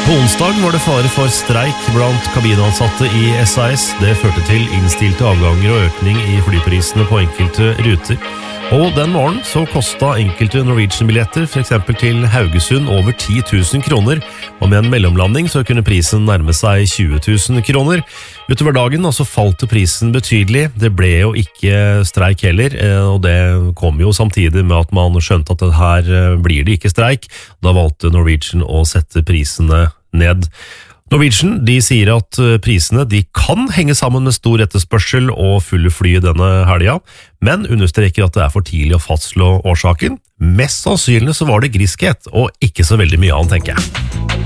På onsdag var det fare for streik blant kabinansatte i SAS. Det førte til innstilte avganger og økning i flyprisene på enkelte ruter. Og den morgen så kostet enkelte Norwegian-billetter, for eksempel til Haugesund, over 10 000 kroner, og med en mellomlanding så kunne prisen nærme seg 20 000 kroner. Utover dagen så falt prisen betydelig. Det ble jo ikke streik heller, og det kom jo samtidig med at man skjønte at det her blir det ikke streik. Da valgte Norwegian å sette prisene ned. Norwegian de sier at prisene de kan henge sammen med stor etterspørsel og fulle fly denne helga, men understreker at det for tidlig å fastslå årsaken. Mest sannsynlig så var det griskhet, og ikke så veldig mye annet, tenker jeg.